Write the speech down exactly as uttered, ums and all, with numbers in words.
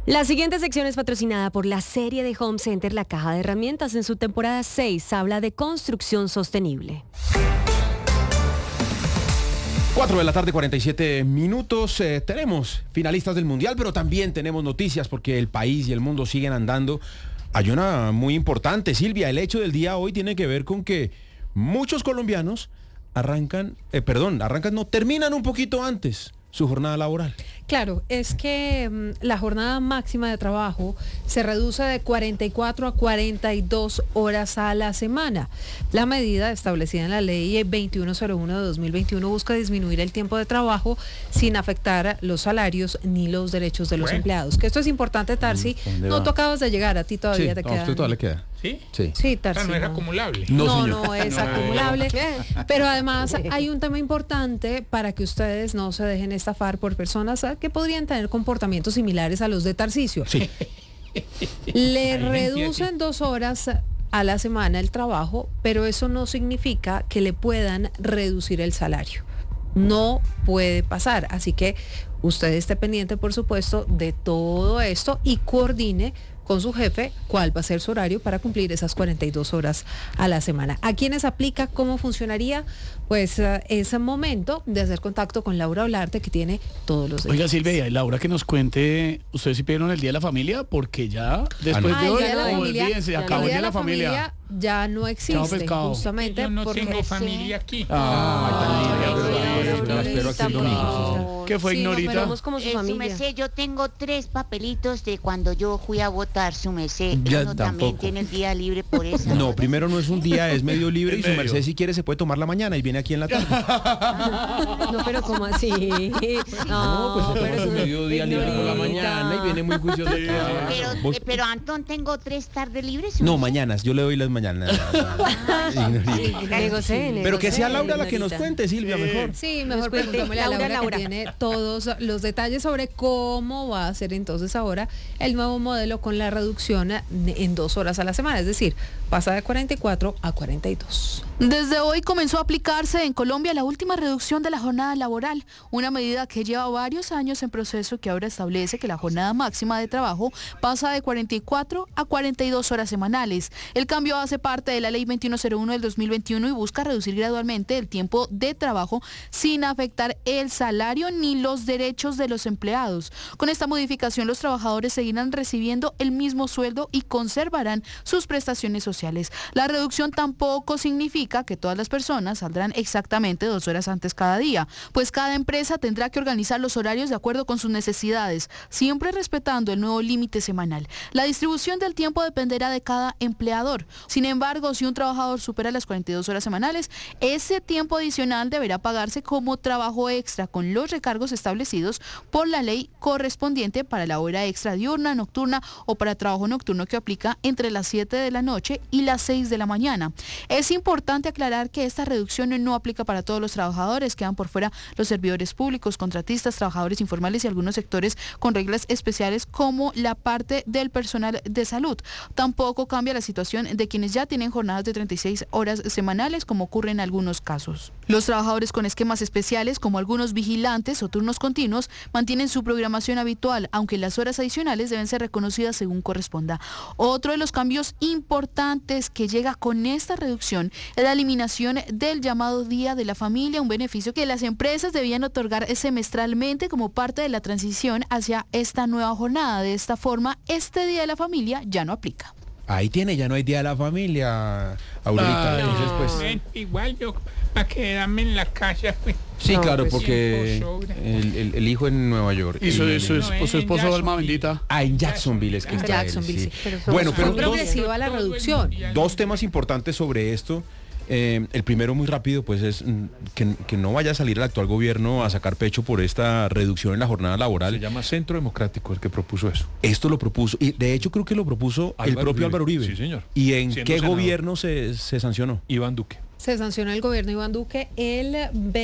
La siguiente sección es patrocinada por la serie de Home Center La Caja de Herramientas. En su temporada seis habla de construcción sostenible. cuatro de la tarde, cuarenta y siete minutos. Eh, tenemos finalistas del Mundial, pero también tenemos noticias porque el país y el mundo siguen andando. Hay una muy importante, Silvia. El hecho del día hoy tiene que ver con que muchos colombianos arrancan, eh, perdón, arrancan, no, terminan un poquito antes su jornada laboral. Claro, es que um, la jornada máxima de trabajo se reduce de cuarenta y cuatro a cuarenta y dos horas a la semana. La medida establecida en la ley veintiuno cero uno de dos mil veintiuno busca disminuir el tiempo de trabajo sin afectar los salarios ni los derechos de los bueno. empleados. Que esto es importante, Tarsi. No, tú acabas de llegar, a ti todavía sí, te no, queda. usted todavía le queda. ¿Sí? Sí. Sí, Tarsi. O sea, no es acumulable. No, no, no, no es no. acumulable. Pero además hay un tema importante para que ustedes no se dejen estafar por personas que podrían tener comportamientos similares a los de Tarcisio. Sí. Le reducen dos horas a la semana el trabajo, pero eso no significa que le puedan reducir el salario. No puede pasar. Así que usted esté pendiente, por supuesto, de todo esto y coordine con su jefe cuál va a ser su horario para cumplir esas cuarenta y dos horas a la semana. ¿A quiénes aplica? ¿Cómo funcionaría? Pues uh, es el momento de hacer contacto con Laura Olarte, que tiene todos los detalles. Oiga, Silvia, y Laura, que nos cuente, ¿ustedes sí pidieron el Día de la Familia? Porque ya, después ah, de hoy, la familia, se acabó el Día de la Familia. familia ya no existe, justamente yo no porque tengo familia aquí. ¿Qué fue, sí, Ignorita? Como su eh, familia. Su merced, yo tengo tres papelitos de cuando yo fui a votar, su merced. Ya Uno tampoco. también tiene el día libre por eso. No, primero no es un día, es medio libre y su medio. merced si quiere se puede tomar la mañana y viene aquí en la tarde. No, pero ¿cómo así? No, pues se toma pero su eso- medio día libre por la Ignorita. mañana y viene muy juicioso. Pero, ¿Vos? eh, pero Antón, tengo tres tardes libres. su No, merced. mañanas, yo le doy las mañanas. Ignorita. Negocé, Pero que sea negocé, Laura la que nos Ignorita. cuente, Silvia, mejor. Sí, mejor cuente preguntémosle a Laura, Laura, Laura. que tiene todos los detalles sobre cómo va a ser entonces ahora el nuevo modelo con la reducción en dos horas a la semana, es decir, pasa de cuarenta y cuatro a cuarenta y dos. Desde hoy comenzó a aplicarse en Colombia la última reducción de la jornada laboral, una medida que lleva varios años en proceso que ahora establece que la jornada máxima de trabajo pasa de cuarenta y cuatro a cuarenta y dos horas semanales. El cambio hace parte de la ley veintiuno cero uno del dos mil veintiuno y busca reducir gradualmente el tiempo de trabajo sin afectar el salario ni los derechos de los empleados. Con esta modificación, los trabajadores seguirán recibiendo el mismo sueldo y conservarán sus prestaciones sociales. La reducción tampoco significa que todas las personas saldrán exactamente dos horas antes cada día, pues cada empresa tendrá que organizar los horarios de acuerdo con sus necesidades, siempre respetando el nuevo límite semanal. La distribución del tiempo dependerá de cada empleador. Sin embargo, si un trabajador supera las cuarenta y dos horas semanales, ese tiempo adicional deberá pagarse como trabajo extra con los recargos establecidos por la ley correspondiente para la hora extra diurna, nocturna o para trabajo nocturno que aplica entre las siete de la noche y las seis de la mañana. Es importante aclarar que esta reducción no aplica para todos los trabajadores, quedan por fuera los servidores públicos, contratistas, trabajadores informales y algunos sectores con reglas especiales como la parte del personal de salud. Tampoco cambia la situación de quienes ya tienen jornadas de treinta y seis horas semanales, como ocurre en algunos casos. Los trabajadores con esquemas especiales, como algunos vigilantes o turnos continuos, mantienen su programación habitual, aunque las horas adicionales deben ser reconocidas según corresponda. Otro de los cambios importantes que llega con esta reducción es la eliminación del llamado Día de la Familia, un beneficio que las empresas debían otorgar semestralmente como parte de la transición hacia esta nueva jornada. De esta forma, este Día de la Familia ya no aplica. Ahí tiene, ya no hay Día de la Familia, Aurorita. Ay, Entonces, pues, Ven, igual yo, para quedarme en la casa, pues. sí, No, claro, pues, porque tiempo sobra. el, el- el hijo en Nueva York. Y su, el- su, el- su- No, su en esposo, alma Jacksonville. bendita. Ah, en Jacksonville es que En está él, Jacksonville, sí. sí. Pero Bueno, fue pero dos, progresiva la reducción. dos temas importantes sobre esto. Eh, el primero, muy rápido, pues es mm, que, que no vaya a salir el actual gobierno a sacar pecho por esta reducción en la jornada laboral. Se llama Centro Democrático el que propuso eso. Esto lo propuso, y de hecho creo que lo propuso el Álvaro propio Uribe. Álvaro Uribe. Sí, señor. ¿Y en Siendo qué senador. gobierno se, se sancionó? Iván Duque. Se sancionó el gobierno Iván Duque el